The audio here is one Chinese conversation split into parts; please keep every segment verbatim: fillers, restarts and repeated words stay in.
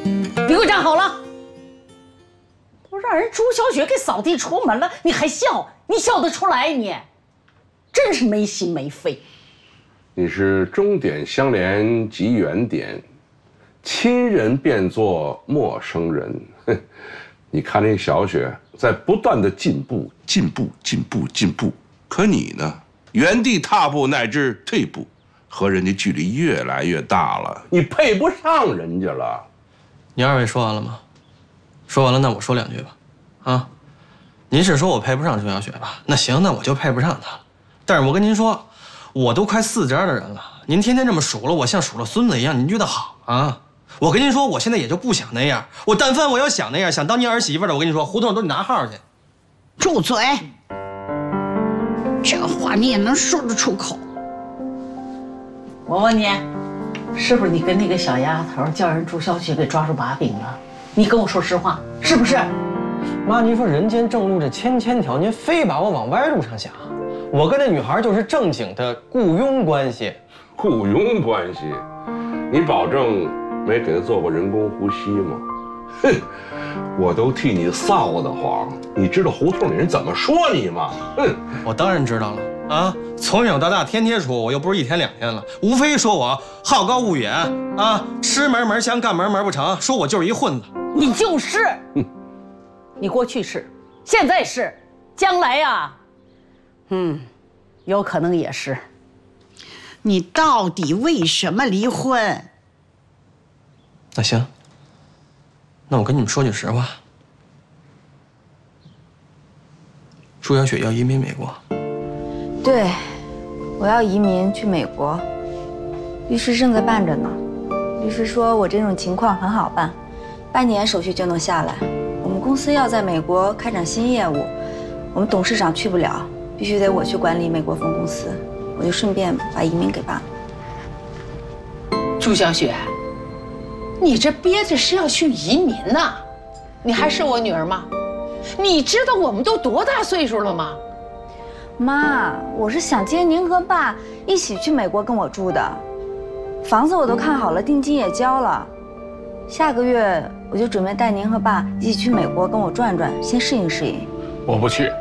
你给我站好了！都让人朱小雪给扫地出门了，你还笑？你笑得出来你？真是没心没肺。 你是终点相连即原点，亲人变作陌生人。哼，你看那小雪在不断的进步，进步，进步，进步。可你呢，原地踏步乃至退步，和人家距离越来越大了，你配不上人家了。 你二位说完了吗？说完了，那我说两句吧。啊，您是说我配不上朱小雪吧？那行，那我就配不上她了。但是我跟您说，我都快四十的人了，您天天这么数落我，像数落孙子一样，您觉得好啊？我跟您说，我现在也就不想那样。我但凡我要想那样，想当您儿媳妇的，我跟你说，胡同都得拿号去。 住嘴！这话你也能说得出口？我问你，是不是你跟那个小丫头叫人朱小雪给抓住把柄了？你跟我说实话，是不是？ 妈，您说人间正路这千千条，您非把我往歪路上想。我跟那女孩就是正经的雇佣关系。 雇佣关系？你保证没给她做过人工呼吸吗？哼，我都替你臊得慌。你知道胡同里人怎么说你吗？哼， 我当然知道了啊！从小到大天天说我，又不是一天两天了，无非说我好高骛远啊，吃门门香，干门门不成，说我就是一混子。 你就是，嗯，你过去是，现在是，将来呀，嗯，有可能也是。 你到底为什么离婚？ 那行，那我跟你们说句实话，朱小雪要移民美国。 对，我要移民去美国，律师正在办着呢。律师说我这种情况很好办，半年手续就能下来。我们公司要在美国开展新业务，我们董事长去不了，必须得我去管理美国分公司，我就顺便把移民给办了。 朱小雪，你这憋着是要去移民呐？你还是我女儿吗？你知道我们都多大岁数了吗？ 妈，我是想接您和爸一起去美国跟我住的，房子我都看好了，定金也交了。下个月我就准备带您和爸一起去美国跟我转转，先适应适应。 我不去。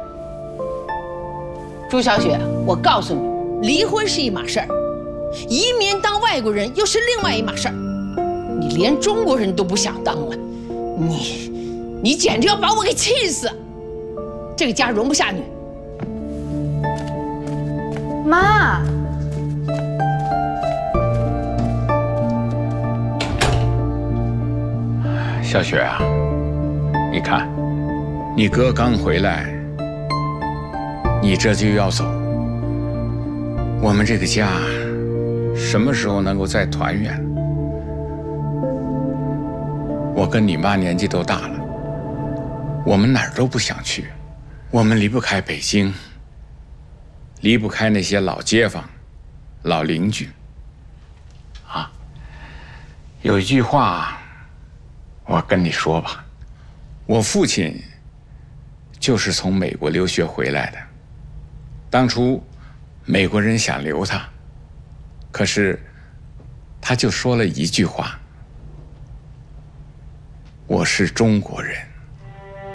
朱小雪，我告诉你，离婚是一码事儿，移民当外国人又是另外一码事儿。你连中国人都不想当了，你，你简直要把我给气死！这个家容不下你。 妈， 小雪啊，你看，你哥刚回来，你这就要走，我们这个家什么时候能够再团圆？我跟你妈年纪都大了，我们哪儿都不想去，我们离不开北京，离不开那些老街坊、老邻居。啊，有一句话，我跟你说吧，我父亲就是从美国留学回来的，当初美国人想留他，可是他就说了一句话：我是中国人。